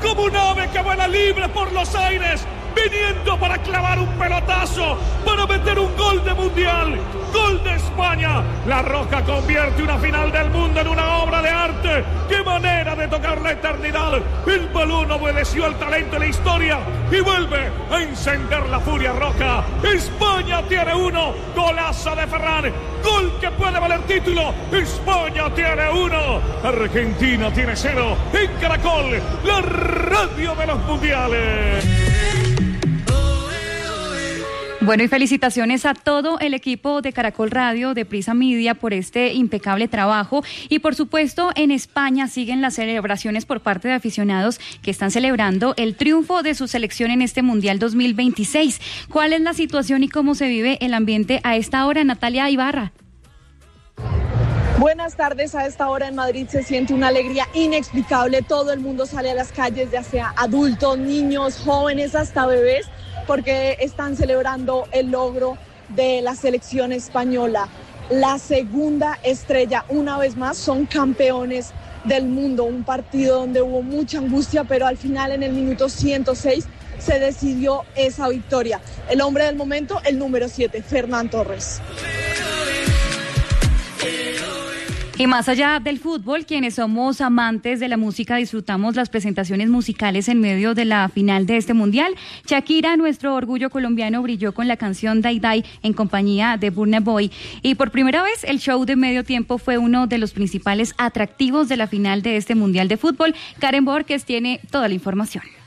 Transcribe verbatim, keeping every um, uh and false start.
como un ave que vuela libre por los aires, viniendo para clavar un pelotazo, para meter un gol de mundial, gol de España. La Roja convierte una final del mundo en una obra de arte. ¡Qué manera de tocar la eternidad! El balón obedeció al talento de la historia y vuelve a encender la furia roja. España tiene uno, golazo de Ferran, gol que puede valer título. España tiene uno, Argentina tiene cero. En Caracol, la radio de los mundiales. Bueno, y felicitaciones a todo el equipo de Caracol Radio, de Prisa Media, por este impecable trabajo. Y por supuesto, en España siguen las celebraciones por parte de aficionados que están celebrando el triunfo de su selección en este Mundial dos mil veintiséis. ¿Cuál es la situación y cómo se vive el ambiente a esta hora, Natalia Ibarra? Buenas tardes. A esta hora en Madrid se siente una alegría inexplicable. Todo el mundo sale a las calles, ya sea adultos, niños, jóvenes, hasta bebés, porque están celebrando el logro de la selección española. La segunda estrella, una vez más, son campeones del mundo. Un partido donde hubo mucha angustia, pero al final, en el minuto ciento seis, se decidió esa victoria. El hombre del momento, el número siete, Ferran Torres. Y más allá del fútbol, quienes somos amantes de la música disfrutamos las presentaciones musicales en medio de la final de este mundial. Shakira, nuestro orgullo colombiano, brilló con la canción Dai Dai en compañía de Burna Boy. Y por primera vez el show de medio tiempo fue uno de los principales atractivos de la final de este mundial de fútbol. Karen Borges tiene toda la información.